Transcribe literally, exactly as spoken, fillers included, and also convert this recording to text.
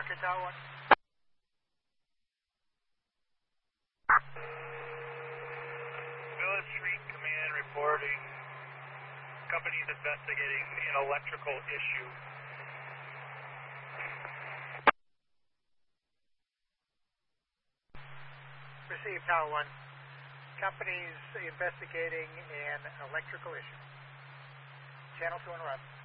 Roger, Tower one. Village Street Command reporting. Company's investigating an electrical issue. Received, Tower one. Company's investigating an electrical issue. Channel two interrupt.